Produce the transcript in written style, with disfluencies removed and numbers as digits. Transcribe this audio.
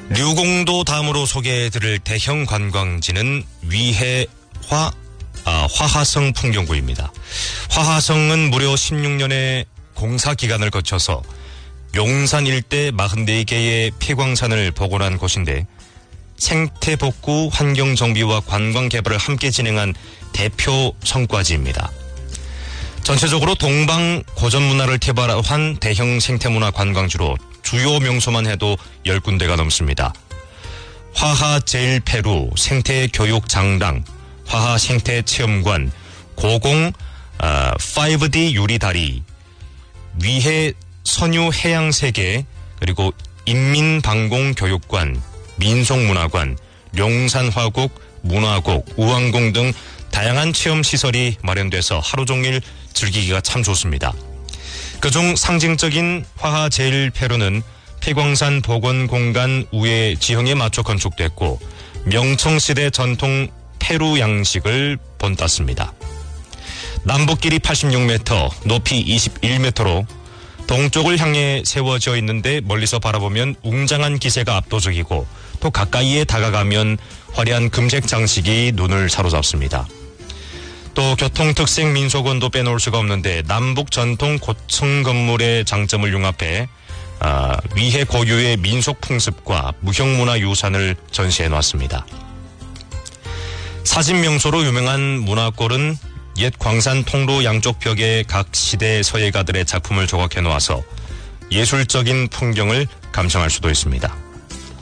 류공도 다음으로 소개해드릴 대형 관광지는 위해 화하성 풍경구입니다. 화하성은 무려 16년의 공사 기간을 거쳐서 용산 일대 44개의 폐광산을 복원한 곳인데 생태복구, 환경정비와 관광개발을 함께 진행한 대표 성과지입니다. 전체적으로 동방 고전문화를 개발한 대형 생태문화 관광지로 주요 명소만 해도 10군데가 넘습니다. 화하제일페루 생태교육장당, 화하생태체험관, 고공 5D 유리다리, 위해 선유해양세계, 그리고 인민방공교육관, 민속문화관, 용산화곡, 문화곡, 우왕궁 등 다양한 체험시설이 마련돼서 하루 종일 즐기기가 참 좋습니다. 그중 상징적인 화하제일페루는 폐광산 복원공간 우회 지형에 맞춰 건축됐고 명청시대 전통 페루 양식을 본땄습니다. 남북 길이 86m, 높이 21m로 동쪽을 향해 세워져 있는데 멀리서 바라보면 웅장한 기세가 압도적이고 또 가까이에 다가가면 화려한 금색 장식이 눈을 사로잡습니다. 또 교통특색 민속원도 빼놓을 수가 없는데 남북 전통 고층 건물의 장점을 융합해 위해 고유의 민속 풍습과 무형문화 유산을 전시해 놨습니다. 사진 명소로 유명한 문화골은 옛 광산 통로 양쪽 벽에 각 시대 서예가들의 작품을 조각해 놓아서 예술적인 풍경을 감상할 수도 있습니다.